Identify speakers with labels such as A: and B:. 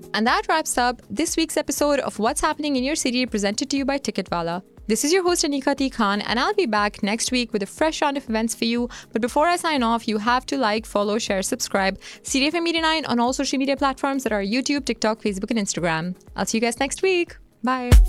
A: And that wraps up this week's episode of What's Happening in Your City, presented to you by Ticketwala. This is your host Anika T. Khan, and I'll be back next week with a fresh round of events for you. But before I sign off, you have to like, follow, share, subscribe CityFM Media 9 on all social media platforms that are YouTube, TikTok, Facebook, and Instagram. I'll see you guys next week. Bye.